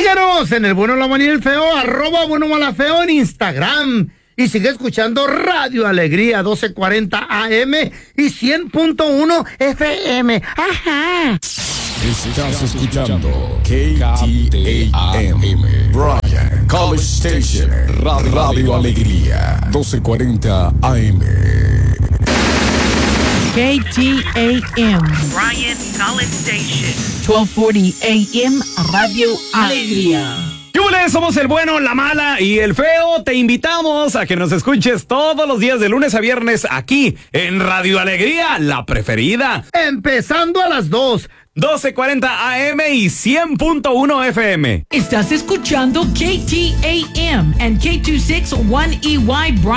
Síguenos en el bueno, la mala y el feo, @bueno-mala-feo en Instagram. Y sigue escuchando Radio Alegría 1240 AM y 100.1 FM. Ajá. Estás escuchando KTAM, Bryan College Station, Radio Alegría 1240 AM. KTAM, Bryan College Station, 1240 AM, Radio Alegría. ¡Yule! Somos el bueno, la mala y el feo. Te invitamos a que nos escuches todos los días de lunes a viernes aquí en Radio Alegría, la preferida. Empezando a las 1240 AM y 100.1 FM. Estás escuchando KTAM and K261EY Bryan.